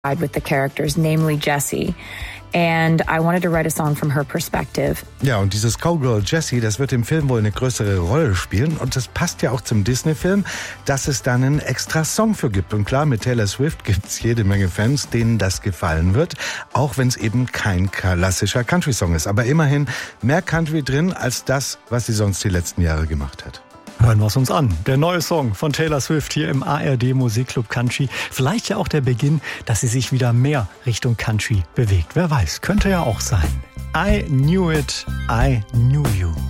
with the characters, namely Jessie. And I wanted to write a song from her perspective. Ja, und dieses Cowgirl Jessie, das wird im Film wohl eine größere Rolle spielen. Und das passt ja auch zum Disney-Film, dass es da einen extra Song für gibt. Und klar, mit Taylor Swift gibt's jede Menge Fans, denen das gefallen wird. Auch wenn es eben kein klassischer Country-Song ist. Aber immerhin mehr Country drin als das, was sie sonst die letzten Jahre gemacht hat. Hören wir es uns an. Der neue Song von Taylor Swift hier im ARD Musikclub Country. Vielleicht ja auch der Beginn, dass sie sich wieder mehr Richtung Country bewegt. Wer weiß, könnte ja auch sein. I knew it, I knew you.